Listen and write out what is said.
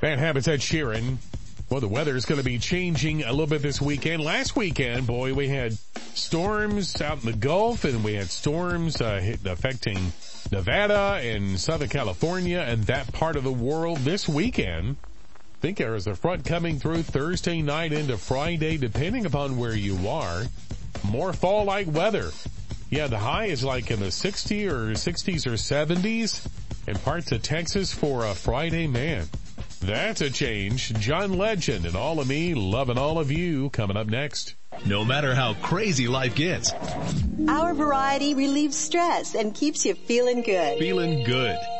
Bad Habits, Ed Sheeran. Well, the weather is going to be changing a little bit this weekend. Last weekend, boy, we had storms out in the Gulf, and we had storms affecting Nevada and Southern California and that part of the world. This weekend, I think there is a front coming through Thursday night into Friday, depending upon where you are. More fall-like weather. Yeah, the high is like in the 60s or 70s in parts of Texas for a Friday. Man, that's a change. John Legend and All of Me, Loving All of You, coming up next. No matter how crazy life gets, our variety relieves stress and keeps you feeling good. Feeling good.